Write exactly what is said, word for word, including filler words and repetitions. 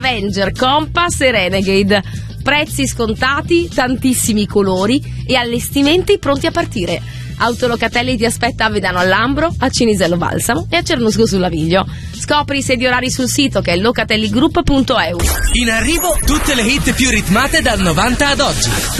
Avenger, Compass e Renegade. Prezzi scontati, tantissimi colori e allestimenti pronti a partire. Autolocatelli ti aspetta a Vedano al Lambro, a Cinisello Balsamo e a Cernusco sul Laviglio. Scopri i sedi orari sul sito che è locatelligroup punto e u. In arrivo tutte le hit più ritmate dal novanta ad oggi.